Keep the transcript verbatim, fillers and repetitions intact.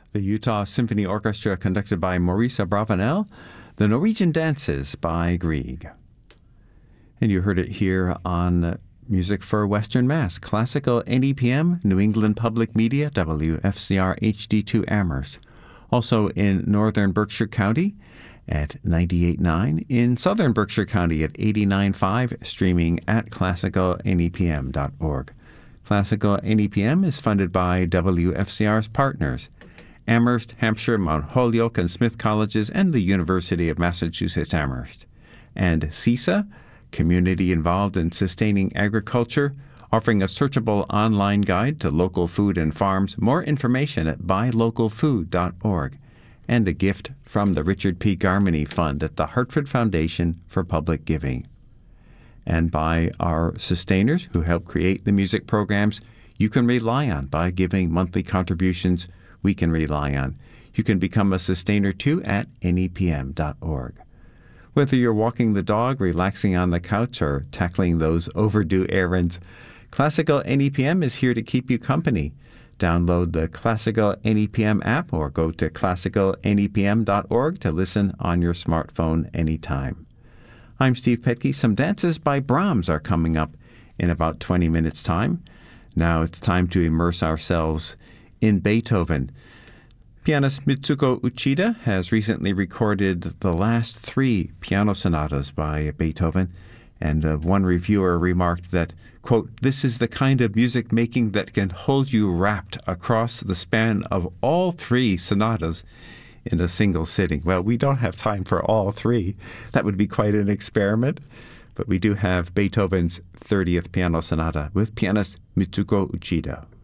The Utah Symphony Orchestra, conducted by Maurice Abravanel. The Norwegian Dances by Grieg. And you heard it here on Music for Western Mass, Classical N E P M, New England Public Media, W F C R H D two Amherst. Also in northern Berkshire County at ninety-eight point nine, in southern Berkshire County at eighty-nine point five, streaming at classical N E P M dot org. Classical N E P M is funded by W F C R's partners, Amherst, Hampshire, Mount Holyoke, and Smith Colleges, and the University of Massachusetts Amherst. And CISA, Community Involved in Sustaining Agriculture, offering a searchable online guide to local food and farms. More information at buy local food dot org. And a gift from the Richard P. Garmany Fund at the Hartford Foundation for Public Giving. And by our sustainers who help create the music programs you can rely on by giving monthly contributions we can rely on. You can become a sustainer too at N E P M dot org. Whether you're walking the dog, relaxing on the couch, or tackling those overdue errands, Classical N E P M is here to keep you company. Download the Classical N E P M app or go to classical N E P M dot org to listen on your smartphone anytime. I'm Steve Petke. Some dances by Brahms are coming up in about twenty minutes' time. Now it's time to immerse ourselves in Beethoven. Pianist Mitsuko Uchida has recently recorded the last three piano sonatas by Beethoven, and uh, one reviewer remarked that, quote, "This is the kind of music making that can hold you wrapped across the span of all three sonatas in a single sitting." Well, we don't have time for all three. That would be quite an experiment. But we do have Beethoven's thirtieth Piano Sonata with pianist Mitsuko Uchida.